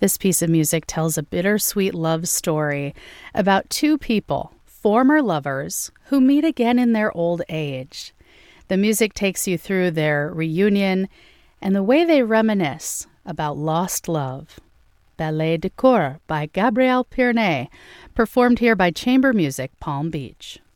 This piece of music tells a bittersweet love story about two people, former lovers, who meet again in their old age. The music takes you through their reunion and the way they reminisce about lost love. Ballet de Cour by Gabriel Pirnet, performed here by Chamber Music Palm Beach.